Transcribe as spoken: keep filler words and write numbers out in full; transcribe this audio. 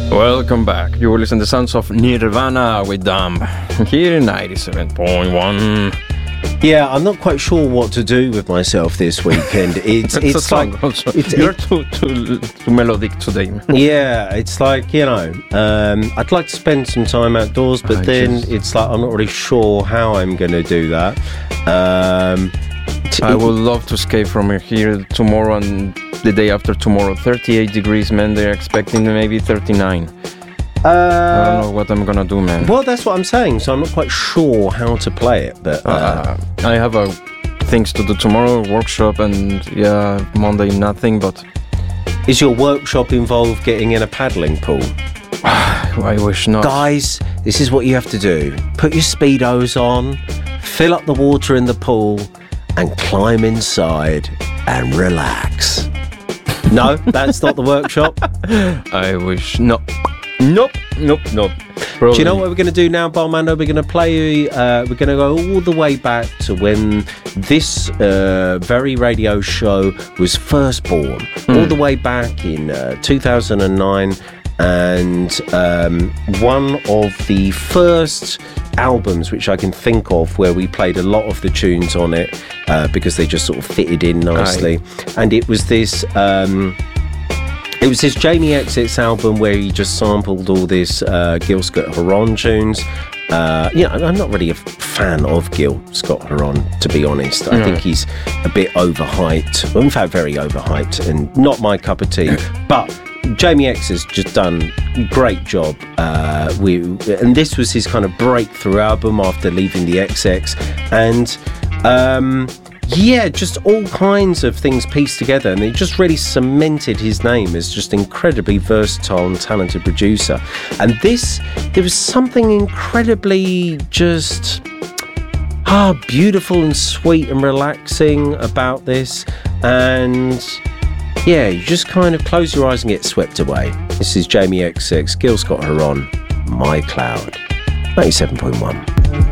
Welcome back. You will listen to the sounds of Nirvana with Dumb here in ninety-seven point one. Yeah, I'm not quite sure what to do with myself this weekend. It's it's, it's a like song also. It's, You're it, too, too too melodic today. Yeah, it's like, you know, um, I'd like to spend some time outdoors, but I then just... it's like I'm not really sure how I'm going to do that. Um, t- I would love to escape from here tomorrow and the day after tomorrow. thirty-eight degrees, man. They're expecting maybe thirty-nine. Uh, I don't know what I'm gonna do, man. Well, that's what I'm saying. So I'm not quite sure how to play it. But uh, uh, I have uh, things to do tomorrow, workshop, and yeah, Monday nothing. But is your workshop involved getting in a paddling pool? I wish not. Guys, this is what you have to do. Put your Speedos on, fill up the water in the pool, and climb inside and relax. No, that's not the workshop. I wish not. Nope, nope, nope. Probably. Do you know what we're going to do now, Barmando? We're going to play, uh, we're going to go all the way back to when this uh, very radio show was first born. Mm. All the way back in uh, two thousand nine. And um, one of the first albums which I can think of where we played a lot of the tunes on it uh, because they just sort of fitted in nicely. Aye. And it was this... Um, It was this Jamie X X album where he just sampled all this uh, Gil Scott-Heron tunes. Uh, you know, I'm not really a fan of Gil Scott-Heron, to be honest. I no. think he's a bit overhyped. Well, in fact, very overhyped and not my cup of tea. But Jamie X has just done a great job. Uh, we, and this was his kind of breakthrough album after leaving the X X. And... Um, Yeah, just all kinds of things pieced together, and it just really cemented his name as just incredibly versatile and talented producer. And this, there was something incredibly just ah beautiful and sweet and relaxing about this. And yeah, you just kind of close your eyes and get swept away. This is Jamie X X, Gil Scott-Heron, My Cloud, ninety-seven point one.